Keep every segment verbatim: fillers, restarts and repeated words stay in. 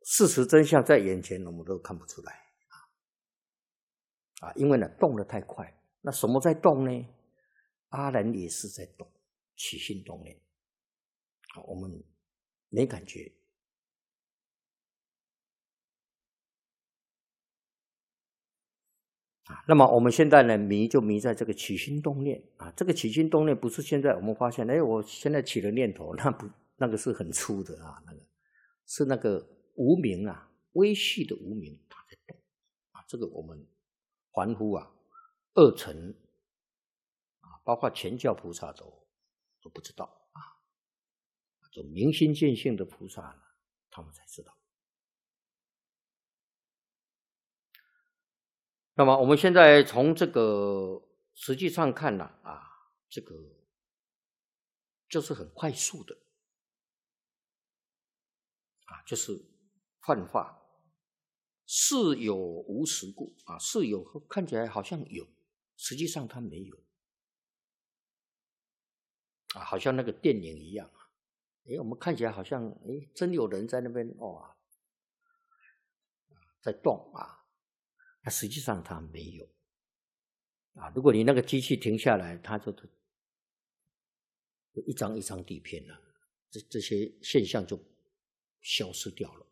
事实真相在眼前，我们都看不出来啊，因为呢动得太快。那什么在动呢？阿难也是在动，起心动念，啊，我们没感觉。啊，那么我们现在呢，迷就迷在这个起心动念啊，这个起心动念不是现在我们发现，哎，我现在起了念头，那不那个是很粗的啊，那个是那个无明啊，微细的无明它在动啊，这个我们凡夫啊，二乘啊，包括全教菩萨都都不知道啊，就明心见性的菩萨呢，他们才知道。那么我们现在从这个实际上看呢，啊，这个就是很快速的，啊，就是幻化，是有无实故啊，是有看起来好像有，实际上它没有，啊，好像那个电影一样啊，哎，我们看起来好像哎，真有人在那边哦，在动啊。那实际上它没有啊！如果你那个机器停下来，它就一张一张底片了，这这些现象就消失掉了。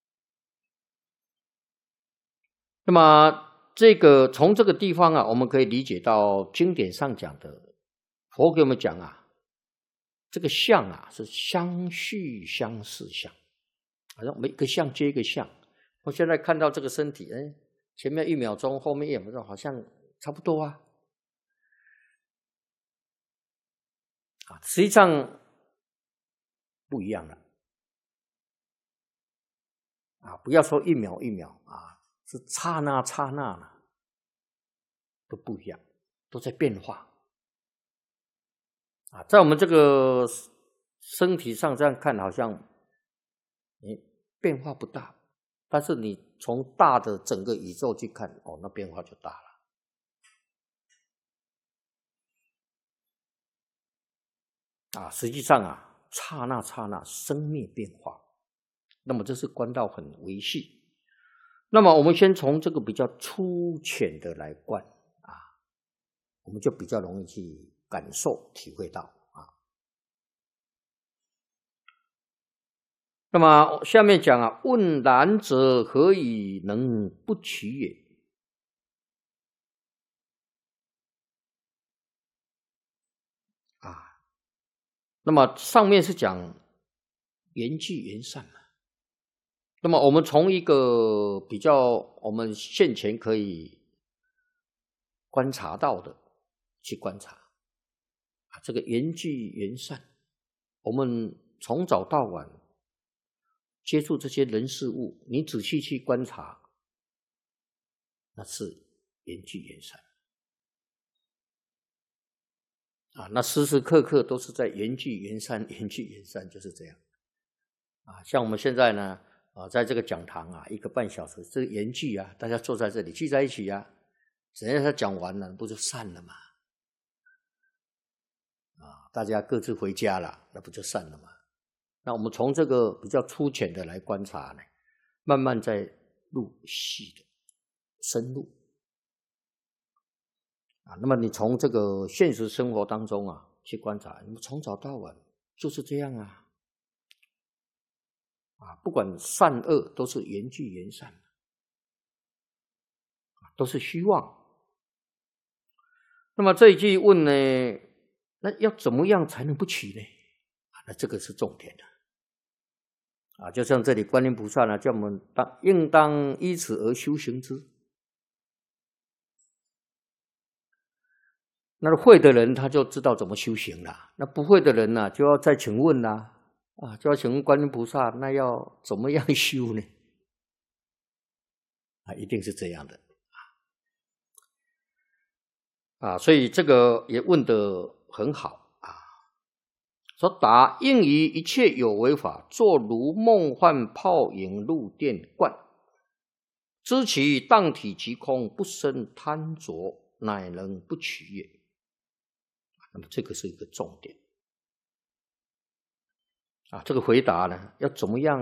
那么这个从这个地方啊，我们可以理解到经典上讲的，佛给我们讲啊，这个相啊是相续相似相，好像每个相接一个相。我现在看到这个身体，哎。前面一秒钟，后面一秒钟，好像差不多啊。啊，实际上不一样了。啊，不要说一秒一秒啊，是刹那刹那了，都不一样，都在变化。啊，在我们这个身体上这样看，好像你变化不大。但是你从大的整个宇宙去看，哦，那变化就大了。啊，实际上啊，刹那刹那生灭变化，那么这是观到很微细。那么我们先从这个比较粗浅的来观啊，我们就比较容易去感受体会到。那么下面讲啊，问然者何以能不取也？啊，那么上面是讲缘聚缘散嘛。那么我们从一个比较我们现前可以观察到的去观察啊，这个缘聚缘散，我们从早到晚接触这些人事物，你仔细去观察，那是缘聚缘散啊，那时时刻刻都是在缘聚缘散，缘聚缘散，就是这样啊。像我们现在呢，啊，在这个讲堂啊，一个半小时，这个缘聚啊，大家坐在这里聚在一起啊，等下他讲完了，不就散了吗？啊，大家各自回家了，那不就散了吗？那我们从这个比较粗浅的来观察呢，慢慢再入细的深入啊。那么你从这个现实生活当中啊去观察，你们从早到晚就是这样啊，啊，不管善恶都是缘聚缘散，都是虚妄。那么这一句问呢，那要怎么样才能不取呢？啊，那这个是重点的。啊，就像这里观音菩萨呢，叫我们当应当依此而修行之。那会的人他就知道怎么修行了，那不会的人呢，就要再请问啦，啊，就要请问观音菩萨，那要怎么样修呢？啊，一定是这样的啊，所以这个也问得很好。说答应于一切有为法，作如梦幻泡影露电观，知其当体即空，不生贪着，乃能不取也。那么这个是一个重点啊。这个回答呢，要怎么样